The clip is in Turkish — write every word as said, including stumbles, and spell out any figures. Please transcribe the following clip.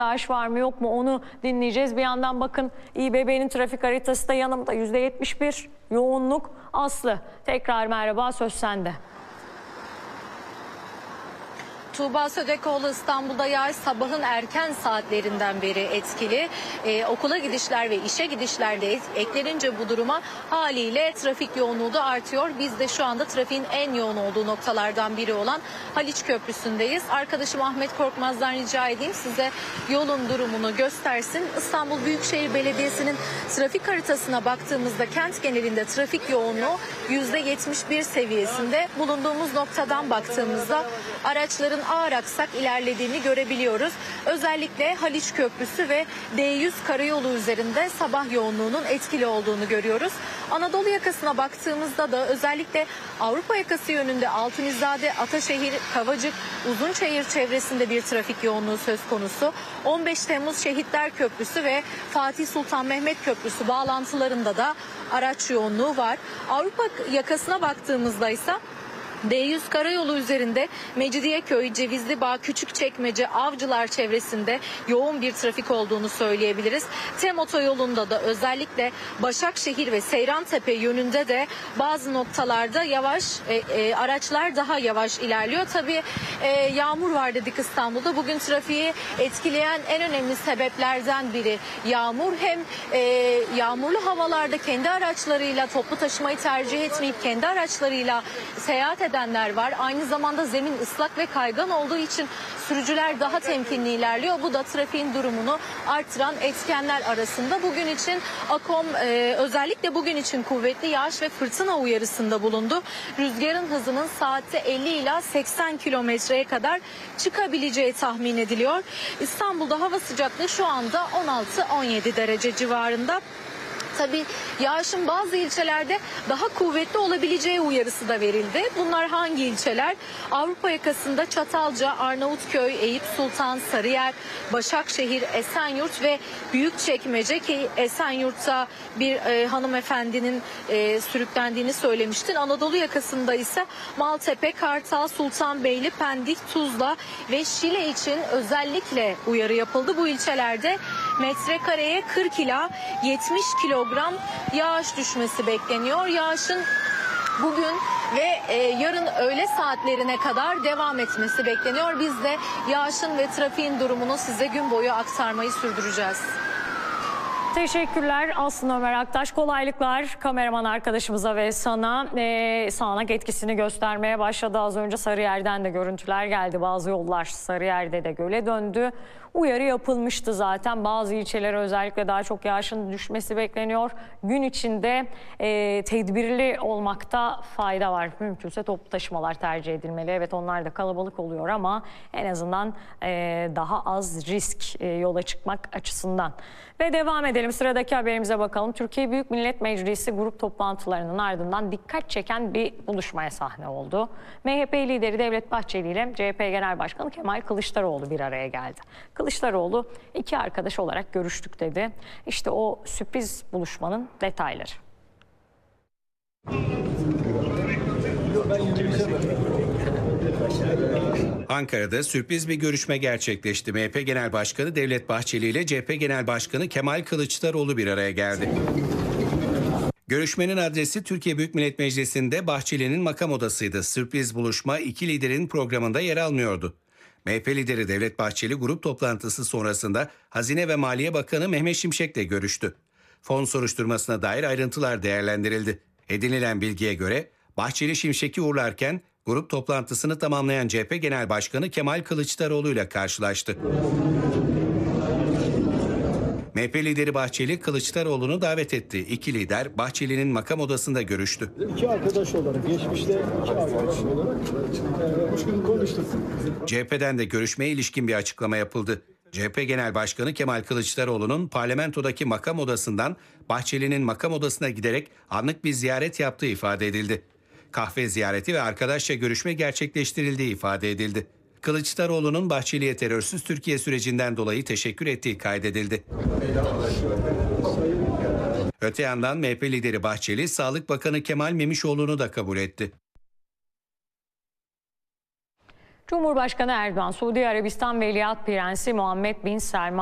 yağış var mı yok mu onu dinleyeceğiz. Bir yandan bakın İBB'nin trafik haritası da yanımda. yüzde yetmiş bir yoğunluk. Aslı tekrar merhaba, söz sende. Tuğba Södekoğlu, İstanbul'da yağış sabahın erken saatlerinden beri etkili. Ee, okula gidişler ve işe gidişler de eklenince bu duruma haliyle trafik yoğunluğu da artıyor. Biz de şu anda trafiğin en yoğun olduğu noktalardan biri olan Haliç Köprüsü'ndeyiz. Arkadaşım Ahmet Korkmaz'dan rica edeyim size yolun durumunu göstersin. İstanbul Büyükşehir Belediyesi'nin trafik haritasına baktığımızda kent genelinde trafik yoğunluğu yüzde yetmiş bir seviyesinde. Bulunduğumuz noktadan baktığımızda araçların ağır aksak ilerlediğini görebiliyoruz. Özellikle Haliç Köprüsü ve D yüz karayolu üzerinde sabah yoğunluğunun etkili olduğunu görüyoruz. Anadolu yakasına baktığımızda da özellikle Avrupa yakası yönünde Altunizade, Ataşehir, Kavacık, Uzunçayır çevresinde bir trafik yoğunluğu söz konusu. on beş Temmuz Şehitler Köprüsü ve Fatih Sultan Mehmet Köprüsü bağlantılarında da araç yoğunluğu var. Avrupa yakasına baktığımızda ise D yüz karayolu üzerinde Mecidiyeköy, Cevizlibağ, Küçükçekmece, Avcılar çevresinde yoğun bir trafik olduğunu söyleyebiliriz. Tem otoyolunda da özellikle Başakşehir ve Seyrantepe yönünde de bazı noktalarda yavaş e, e, araçlar daha yavaş ilerliyor. Tabii e, yağmur var dedik İstanbul'da. Bugün trafiği etkileyen en önemli sebeplerden biri yağmur. Hem e, yağmurlu havalarda kendi araçlarıyla toplu taşımayı tercih etmeyip kendi araçlarıyla seyahat edenler var. Aynı zamanda zemin ıslak ve kaygan olduğu için sürücüler daha temkinli ilerliyor. Bu da trafiğin durumunu artıran etkenler arasında. Bugün için AKOM e, özellikle bugün için kuvvetli yağış ve fırtına uyarısında bulundu. Rüzgarın hızının saatte elli ila seksen kilometreye kadar çıkabileceği tahmin ediliyor. İstanbul'da hava sıcaklığı şu anda on altı on yedi derece civarında. Tabii yağışın bazı ilçelerde daha kuvvetli olabileceği uyarısı da verildi. Bunlar hangi ilçeler? Avrupa yakasında Çatalca, Arnavutköy, Eyüp Sultan, Sarıyer, Başakşehir, Esenyurt ve Büyükçekmece, ki Esenyurt'ta bir e, hanımefendinin e, sürüklendiğini söylemiştin. Anadolu yakasında ise Maltepe, Kartal, Sultanbeyli, Pendik, Tuzla ve Şile için özellikle uyarı yapıldı. Bu ilçelerde metrekareye kırk ila yetmiş kilogram yağış düşmesi bekleniyor. Yağışın bugün ve e, yarın öğle saatlerine kadar devam etmesi bekleniyor. Biz de yağışın ve trafiğin durumunu size gün boyu aktarmayı sürdüreceğiz. Teşekkürler Aslı Ömer Aktaş. Kolaylıklar kameraman arkadaşımıza ve sana. Ee, sağanak etkisini göstermeye başladı. Az önce Sarıyer'den de görüntüler geldi. Bazı yollar Sarıyer'de de göle döndü. Uyarı yapılmıştı zaten. Bazı ilçelere özellikle daha çok yağışın düşmesi bekleniyor. Gün içinde e, tedbirli olmakta fayda var. Mümkünse toplu taşımalar tercih edilmeli. Evet, onlar da kalabalık oluyor ama en azından e, daha az risk e, yola çıkmak açısından. Ve devam edelim. Sıradaki haberimize bakalım. Türkiye Büyük Millet Meclisi grup toplantılarının ardından dikkat çeken bir buluşmaya sahne oldu. M H P lideri Devlet Bahçeli ile C H P Genel Başkanı Kemal Kılıçdaroğlu bir araya geldi. Kılıçdaroğlu iki arkadaş olarak görüştük dedi. İşte o sürpriz buluşmanın detayları. Ankara'da sürpriz bir görüşme gerçekleşti. M H P Genel Başkanı Devlet Bahçeli ile C H P Genel Başkanı Kemal Kılıçdaroğlu bir araya geldi. Görüşmenin adresi Türkiye Büyük Millet Meclisi'nde Bahçeli'nin makam odasıydı. Sürpriz buluşma iki liderin programında yer almıyordu. M H P lideri Devlet Bahçeli grup toplantısı sonrasında Hazine ve Maliye Bakanı Mehmet Şimşek'le görüştü. Fon soruşturmasına dair ayrıntılar değerlendirildi. Edinilen bilgiye göre Bahçeli Şimşek'i uğurlarken grup toplantısını tamamlayan C H P Genel Başkanı Kemal Kılıçdaroğlu ile karşılaştı. M H P lideri Bahçeli Kılıçdaroğlu'nu davet etti. İki lider Bahçeli'nin makam odasında görüştü. İki arkadaş olarak, geçmişte iki arkadaş olarak e, konuştuk. C H P'den de görüşmeye ilişkin bir açıklama yapıldı. C H P Genel Başkanı Kemal Kılıçdaroğlu'nun parlamentodaki makam odasından Bahçeli'nin makam odasına giderek anlık bir ziyaret yaptığı ifade edildi. Kahve ziyareti ve arkadaşça görüşme gerçekleştirildiği ifade edildi. Kılıçdaroğlu'nun Bahçeli'ye terörsüz Türkiye sürecinden dolayı teşekkür ettiği kaydedildi. Öte yandan M H P lideri Bahçeli, Sağlık Bakanı Kemal Memişoğlu'nu da kabul etti. Cumhurbaşkanı Erdoğan, Suudi Arabistan Veliaht Prensi Muhammed Bin Selman